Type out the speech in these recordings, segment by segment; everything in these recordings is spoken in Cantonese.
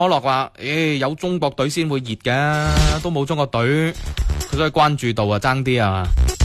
安樂話：有中國隊先會熱嘅，都冇中國隊，佢所以關注度啊爭啲啊。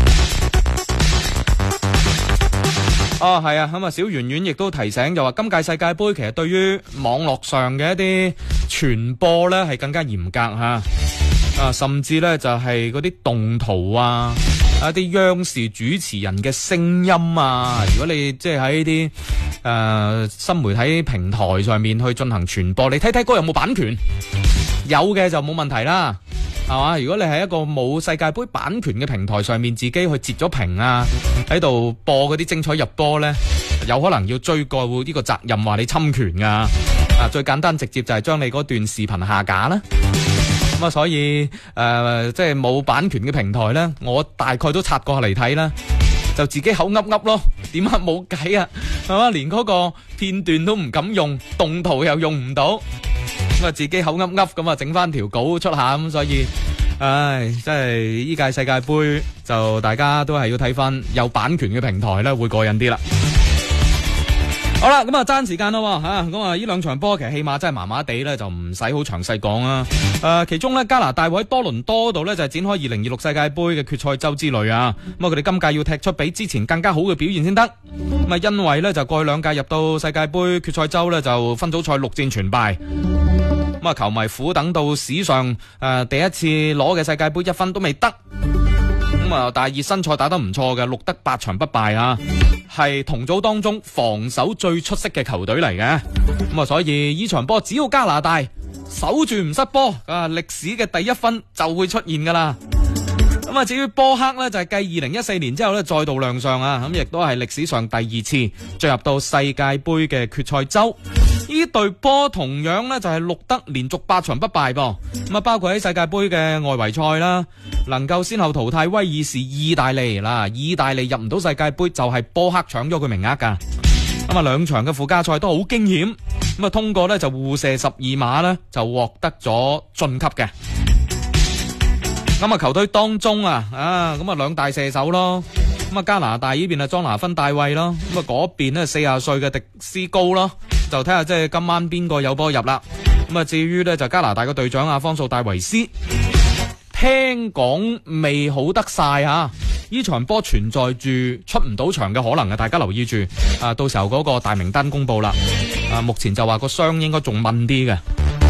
哦，係啊，咁啊，小圓圓亦都提醒就話，今屆世界盃其實對於網絡上嘅一啲傳播咧係更加嚴格吓，甚至咧就係嗰啲動圖啊，一啲央視主持人嘅聲音啊，如果你即係喺啲新媒體平台上面去進行傳播，你睇睇嗰個有冇版權？有嘅就冇問題啦。係嘛？如果你係一個冇世界盃版權嘅平台上面自己去截咗屏啊，喺度播嗰啲精彩入波呢，有可能要追究呢個責任，話你侵權啊！最簡單直接就係將你嗰段視頻下架啦。咁啊，所以即係冇版權嘅平台呢，我大概都刷過嚟睇啦，就自己口噏噏咯。點解冇計啊？係嘛？連嗰個片段都唔敢用，動圖又用唔到。咁啊，自己口噏噏咁啊，整翻條稿出下咁，所以，真係依屆世界盃就大家都係要睇翻有版權嘅平台咧，會過癮啲啦。好啦，咁啊，爭時間咯吓，咁啊，呢兩場波其實起碼真係麻麻地咧，就唔使好詳細講啦。其中咧加拿大會喺多倫多度咧就係展開2026世界盃嘅決賽周之旅啊。咁啊，佢哋今屆要踢出比之前更加好嘅表現先得。咁啊，因為咧就過去兩屆入到世界盃決賽周咧就分組賽6戰全敗。咁啊，球迷苦等到史上第一次攞嘅世界盃1分都未得。咁啊，但係熱身賽打得唔錯嘅，錄得8場不敗啊，係同組當中防守最出色嘅球隊嚟嘅。咁啊，所以呢場波只要加拿大守住唔失波，歷史嘅第1分就會出現噶啦。咁啊，至於波克呢，就係繼2014年之後呢再度亮相啊，咁亦都係歷史上第2次進入到世界盃嘅決賽周。呢隊波同樣呢，就係錄得連續8場不敗噃。咁啊，包括喺世界盃嘅外圍賽啦，能夠先後淘汰威爾士、意大利啦，意大利入唔到世界盃就係波克搶咗佢名額噶。咁啊，兩場嘅附加賽都好驚險，咁啊通過呢就互射12碼呢就獲得咗晉級嘅。咁啊，球隊當中咁啊兩大射手咯。咁啊，加拿大呢邊係莊拿芬大衛咯，咁啊嗰邊呢40歲嘅迪斯高咯，就睇下即係今晚邊個有波入啦。咁啊，至於呢就加拿大嘅隊長阿方素戴維斯，聽講未好得晒吓，呢場波存在住出唔到場嘅可能嘅，大家留意住到時候嗰個大名單公布啦。目前就話個傷應該仲問啲嘅。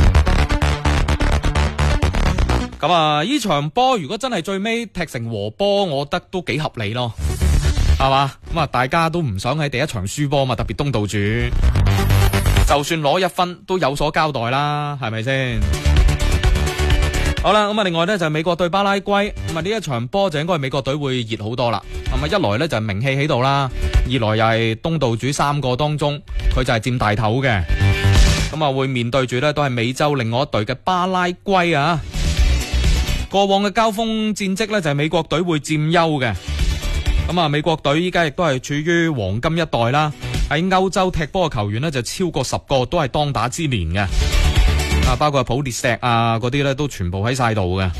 咁啊，呢場波如果真係最尾踢成和波，我覺得都幾合理咯，係嘛？咁啊，大家都唔想喺第一場輸波嘛，特別東道主，就算攞1分都有所交代啦，係咪先？好啦，咁啊，另外呢，就係美國對巴拉圭，咁啊呢一場波就應該係美國隊會熱好多啦。咁啊，一來呢，就係名氣喺度啦，二來又係東道主3個當中，佢就係佔大頭嘅。咁啊，會面對住呢，都係美洲另外一隊嘅巴拉圭啊。過往嘅交鋒戰績呢，就係美國隊會佔優嘅。咁啊，美國隊依家亦都係處於黃金一代啦，喺歐洲踢波嘅球員呢，就超過10個，都係當打之年嘅。包括普列石嗰啲呢，都全部喺晒度嘅。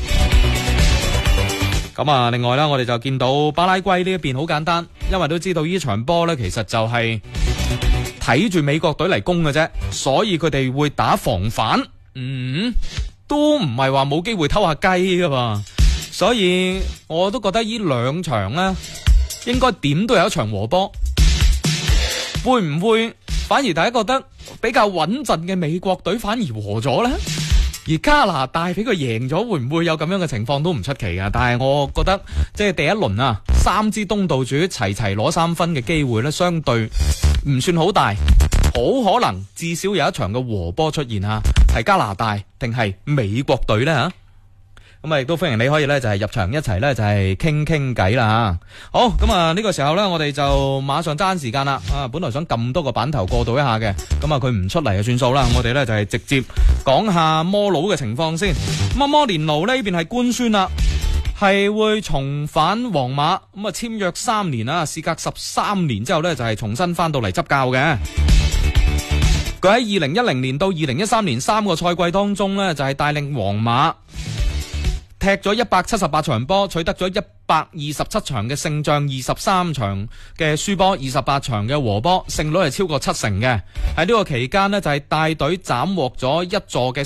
咁啊，另外啦，我哋就見到巴拉圭呢一邊好簡單，因為都知道呢場波呢，其實就係睇住美國隊嚟攻嘅啫，所以佢哋會打防反。都唔係話冇機會偷下雞噶嘛，所以我都覺得呢兩場呢應該點都有一場和波。會唔會反而大家覺得比較穩陣嘅美國隊反而和咗呢？而加拿大俾佢贏咗，會唔會有咁樣嘅情況都唔出奇噶？但係我覺得即係第一輪3支東道主齊齊攞3分嘅機會呢，相對唔算好大，好可能至少有一場嘅和波出現啊！係加拿大定係美國隊呢？咁啊，亦都歡迎你可以呢，就係入場一齊呢，就係傾傾偈啦。好，咁啊呢個時候呢，我哋就馬上爭時間啦。本來想撳多個版頭過渡一下嘅，咁啊佢唔出嚟就算數啦。我哋呢，就係直接講下摩魯嘅情況先。咁啊，摩連奴呢邊係官宣啦，係會重返皇馬，咁啊簽約3年啦，事隔13年之後呢，就係重新翻到嚟執教嘅。佢喺2010年到2013年3個賽季當中呢，就係帶領皇馬踢咗178場波，取得咗127場嘅勝仗，23場嘅輸波，28場嘅和波，勝率係超過70%嘅。喺呢個期間呢，就係帶隊斬獲咗1座嘅